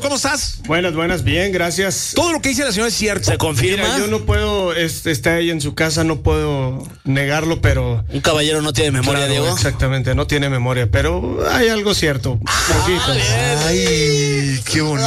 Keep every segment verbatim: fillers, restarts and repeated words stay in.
¿cómo estás? Buenas, buenas, bien, gracias. Todo lo que dice la señora es cierto. ¿Se confirma? Mira, yo no puedo, este, está ahí en su casa, no puedo negarlo, pero... Un caballero no tiene memoria, Claro, Diego. exactamente, no tiene memoria, pero hay algo cierto. Poquito. Ay, qué bonito.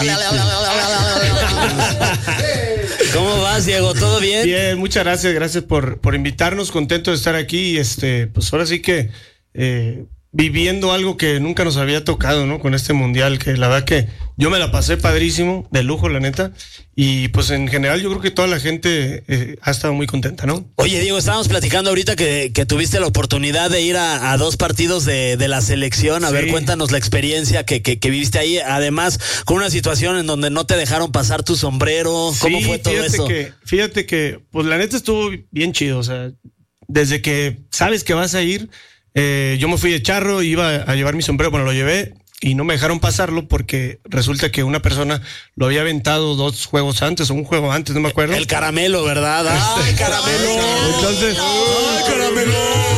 ¿Cómo vas, Diego? ¿Todo bien? Bien, muchas gracias, gracias por, por invitarnos, contento de estar aquí y este, pues ahora sí que eh, viviendo algo que nunca nos había tocado, ¿no? Con este mundial, que la verdad que yo me la pasé padrísimo, de lujo, la neta, y pues en general yo creo que toda la gente eh, ha estado muy contenta, ¿no? Oye, Diego, estábamos platicando ahorita que, que tuviste la oportunidad de ir a, a dos partidos de, de la selección. A Sí. ver, cuéntanos la experiencia que, que, que viviste ahí. Además, con una situación en donde no te dejaron pasar tu sombrero. ¿Cómo Sí, fue todo fíjate eso? Que, fíjate que, pues la neta estuvo bien chido, o sea, desde que sabes que vas a ir, eh, yo me fui de charro, iba a llevar mi sombrero, bueno, lo llevé y no me dejaron pasarlo porque resulta que una persona lo había aventado dos juegos antes o un juego antes, no me acuerdo. El caramelo, ¿verdad? ¡Ay, caramelo! Entonces, ¡Ay, caramelo!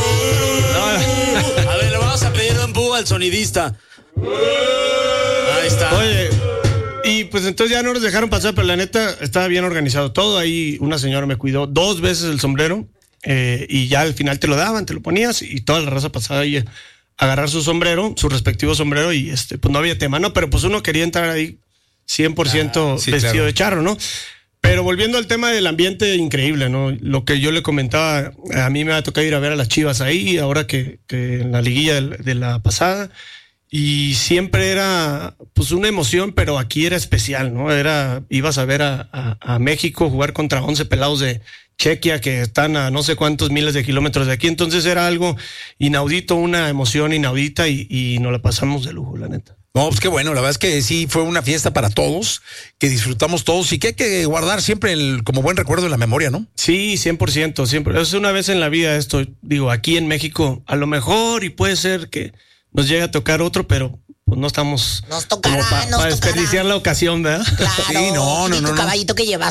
no, A ver, le vamos a pedir un búho al sonidista. Ahí está. oye, y pues entonces ya no nos dejaron pasar, pero la neta estaba bien organizado todo. Ahí una señora me cuidó dos veces el sombrero eh, y ya al final te lo daban, te lo ponías y toda la raza pasaba ahí a agarrar su sombrero, su respectivo sombrero y este, pues no había tema, ¿no? Pero pues uno quería entrar ahí cien por ciento Ah, sí, vestido claro. de charro, ¿no? Pero volviendo al tema del ambiente, increíble, ¿no? Lo que yo le comentaba, a mí me va a tocar ir a ver a las Chivas ahí, ahora que, que en la liguilla de, de la pasada, y siempre era pues una emoción, pero aquí era especial, ¿no? Era, ibas a ver a, a, a México jugar contra once pelados de Chequia que están a no sé cuántos miles de kilómetros de aquí, entonces era algo inaudito, una emoción inaudita y, y nos la pasamos de lujo, la neta. No, pues qué bueno, la verdad es que sí fue una fiesta para todos, que disfrutamos todos y que hay que guardar siempre el, como buen recuerdo en la memoria, ¿no? Sí, cien por ciento, siempre. Es una vez en la vida esto, digo, aquí en México, a lo mejor y puede ser que nos llegue a tocar otro, pero pues no estamos Nos tocará, para nos tocará. desperdiciar la ocasión, ¿verdad? Claro. Sí, no, no, ¿Y no, tu no. caballito que llevas?